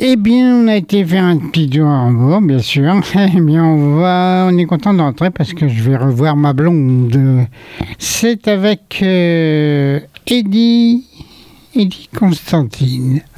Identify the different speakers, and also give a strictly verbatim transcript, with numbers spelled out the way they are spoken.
Speaker 1: Eh bien, on a été faire un petit tour en Hambourg, bien sûr. Eh bien, on va, on est content d'entrer parce que je vais revoir ma blonde. C'est avec euh, Eddie, Eddie Constantine.